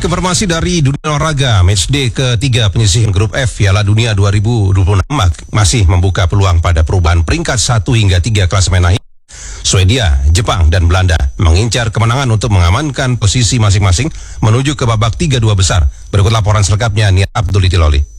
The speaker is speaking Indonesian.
Baik, informasi dari dunia olahraga, matchday ketiga penyisihan grup F Piala Dunia 2026 masih membuka peluang pada perubahan peringkat 1 hingga 3 klasemen akhir. Swedia, Jepang, dan Belanda mengincar kemenangan untuk mengamankan posisi masing-masing menuju ke babak 32 besar. Berikut laporan selengkapnya Nia Abdul Itiloli.